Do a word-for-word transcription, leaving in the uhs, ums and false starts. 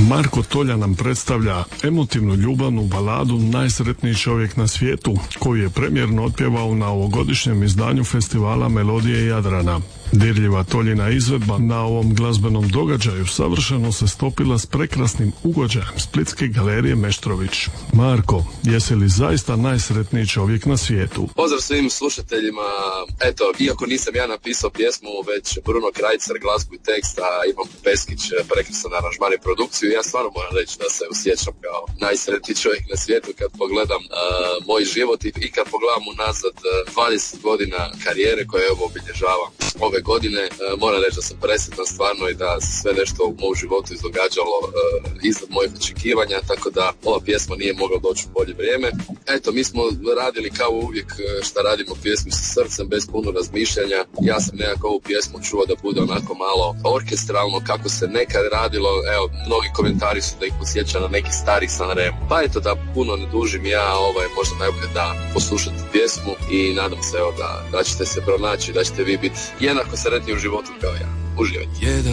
Marko Tolja nam predstavlja emotivnu ljubavnu baladu Najsretniji čovjek na svijetu, koju je premijerno otpjevao na ovogodišnjem izdanju festivala Melodije Jadrana. Dirljiva Toljina izvedba na ovom glazbenom događaju savršeno se stopila s prekrasnim ugođajem Splitske galerije Meštrović. Marko, jesi li zaista najsretniji čovjek na svijetu? Pozdrav svim slušateljima. Eto, iako nisam ja napisao pjesmu, već Bruno Krajcer, glazbu i tekst, a Ivan Peskić prekrasan aranžman i produkciju, ja stvarno moram reći da se osjećam kao najsretniji čovjek na svijetu kad pogledam uh, moj život i, i kad pogledam unazad uh, dvadeset godina karijere koje evo obilježavam ove godine. Uh, moram reći da sam presretan stvarno i da se sve nešto u mom životu izdogađalo uh, iznad mojih očekivanja, tako da ova pjesma nije mogla doći u bolje vrijeme. Eto, mi smo radili kao uvijek šta radimo pjesmu sa srcem, bez puno razmišljanja. Ja sam nekako ovu pjesmu čuo da bude onako malo orkestralno kako se nekad radilo. Evo, mnogi komentari su da ih posjeća na neki stari Sanremo. Pa eto, da puno ne dužim ja, ovaj, možda najbolje da poslušate pjesmu i nadam se evo, da, da ćete se pronaći, da ćete vi biti jednako sretni u životu kao ja. Uživajte.